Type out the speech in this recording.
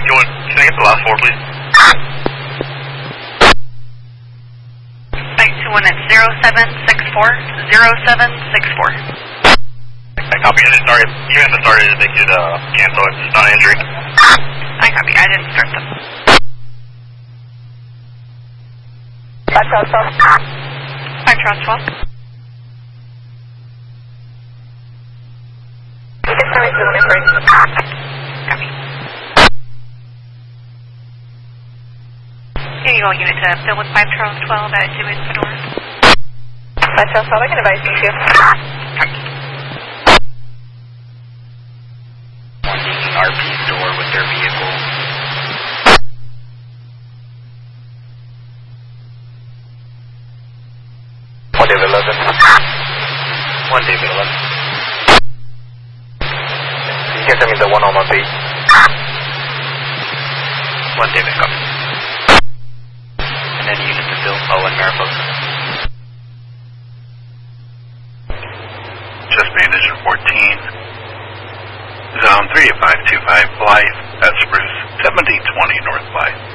Can I get the last four, please? 921 at 0764. 0764. I copy. Sorry, even if it started, they could cancel it. It's not an injury. I copy. I didn't start them. 5 Charles 12. 5 Charles 12. Copy. Here you go, unit to fill with 5 Charles 12 at Jimmy Fedora. 5 Charles 12, I can advise you too. Copy. Taking RP's door with their vehicle. One David 11. 1 David 11. You can send me the one on my page. 1 David, copy. And then unit to Bill Owen, Mariposa. Just Manager 14. Zone 38525 Blythe, that's Spruce, 7020 North Blythe.